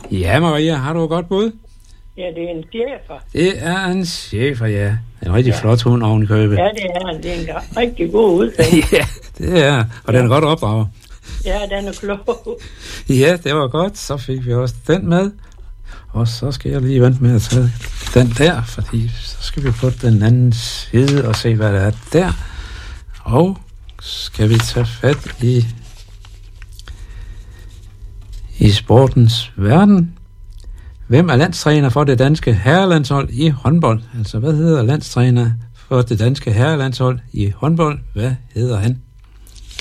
Ja, Maria, har du et godt bud? Ja, det er en schæfer. Det er en schæfer, ja. En rigtig flot hund oven i købet. Ja, det er en. Det er en rigtig god udfald. Ja, det er. Og den er godt opdraget. Ja, den er klog. Ja, det var godt. Så fik vi også den med. Og så skal jeg lige vente med at tage den der, fordi så skal vi på den anden side og se, hvad der er der. Og skal vi tage fat i sportens verden. Hvem er landstræner for det danske herrelandshold i håndbold? Altså, hvad hedder landstræner for det danske herrelandshold i håndbold? Hvad hedder han?